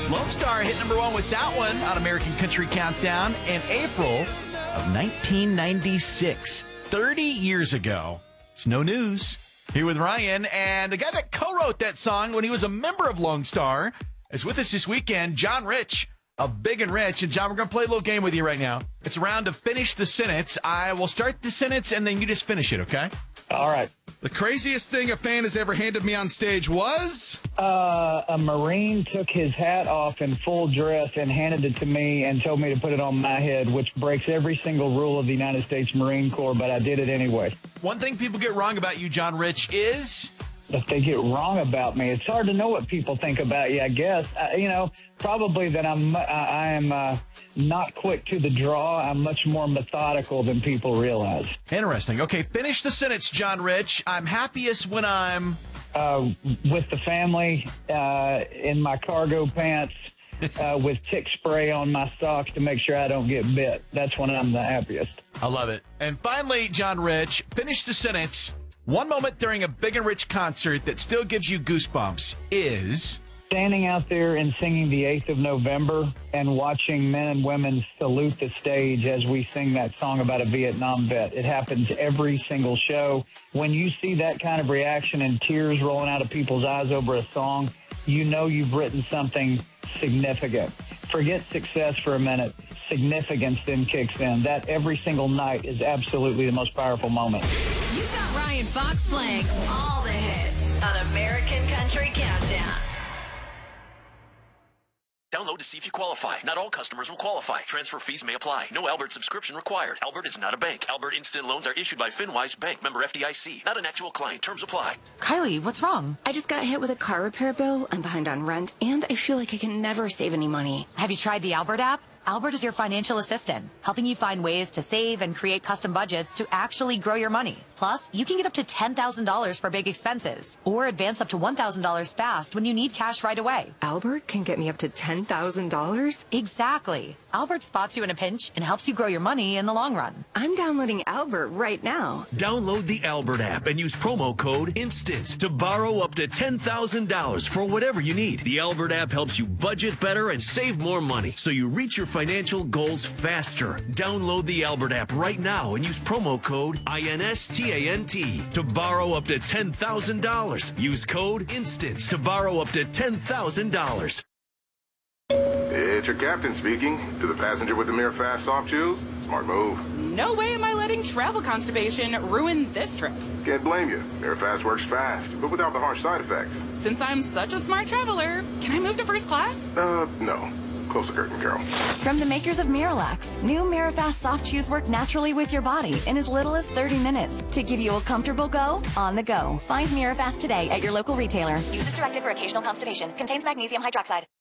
Lone Star hit number one with that one on American Country Countdown in April of 1996. 30 years ago. It's no news. Here with Ryan, and the guy that co-wrote that song when he was a member of Lone Star is with us this weekend, John Rich of Big and Rich. And John, we're going to play a little game with you right now. It's a round of Finish the Sentence. I will start the sentence, and then you just finish it, okay? All right. The craziest thing a fan has ever handed me on stage was? A Marine took his hat off in full dress and handed it to me and told me to put it on my head, which breaks every single rule of the United States Marine Corps, but I did it anyway. One thing people get wrong about you, John Rich, is... If they get wrong about me, it's hard to know what people think about you, I guess. Probably that I am not quick to the draw. I'm much more methodical than people realize. Interesting. Okay, finish the sentence, John Rich. I'm happiest when I'm... with the family, in my cargo pants, with tick spray on my socks to make sure I don't get bit. That's when I'm the happiest. I love it. And finally, John Rich, finish the sentence. One moment during a Big and Rich concert that still gives you goosebumps is... Standing out there and singing the 8th of November and watching men and women salute the stage as we sing that song about a Vietnam vet. It happens every single show. When you see that kind of reaction and tears rolling out of people's eyes over a song, you know you've written something significant. Forget success for a minute. Significance then kicks in. That every single night is absolutely the most powerful moment. You've got Ryan Fox playing all the hits on American Country Countdown. Download to see if you qualify. Not all customers will qualify. Transfer fees may apply. No Albert subscription required. Albert is not a bank. Albert Instant Loans are issued by FinWise Bank, member FDIC. Not an actual client. Terms apply. Kylie, what's wrong? I just got hit with a car repair bill. I'm behind on rent, and I feel like I can never save any money. Have you tried the Albert app? Albert is your financial assistant, helping you find ways to save and create custom budgets to actually grow your money. Plus, you can get up to $10,000 for big expenses, or advance up to $1,000 fast when you need cash right away. Albert can get me up to $10,000? Exactly. Albert spots you in a pinch and helps you grow your money in the long run. I'm downloading Albert right now. Download the Albert app and use promo code INSTANT to borrow up to $10,000 for whatever you need. The Albert app helps you budget better and save more money, so you reach your financial goals faster. Download the Albert app right now and use promo code INSTANT to borrow up to $10,000. Use code INSTANT to borrow up to $10,000. It's your captain speaking. To the passenger with the Mirror Fast soft chews, smart move. No way am I letting travel constipation ruin this trip. Can't blame you. Mirror Fast works fast, but without the harsh side effects. Since I'm such a smart traveler, can I move to first class? No. Close the curtain, Carol. From the makers of Miralax, new Mirafast soft chews work naturally with your body in as little as 30 minutes to give you a comfortable go on the go. Find Mirafast today at your local retailer. Use as directed for occasional constipation. Contains magnesium hydroxide.